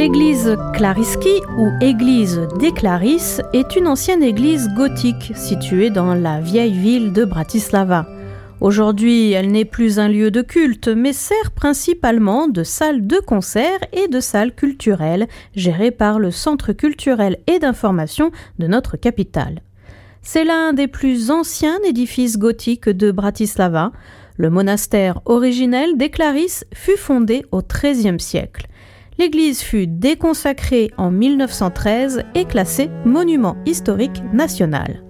L'église Clarisky ou église des Clarisses est une ancienne église gothique située dans la vieille ville de Bratislava. Aujourd'hui, elle n'est plus un lieu de culte, mais sert principalement de salle de concert et de salle culturelle, gérée par le Centre culturel et d'information de notre capitale. C'est l'un des plus anciens édifices gothiques de Bratislava. Le monastère originel des Clarisses fut fondé au XIIIe siècle. L'église fut déconsacrée en 1913 et classée monument historique national.